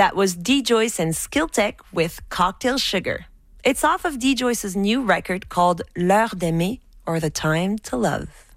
That was D. Joyce and Skiltech with Cocktail Sugar. It's off of D. Joyce's new record called L'heure d'aimer, or The Time to Love.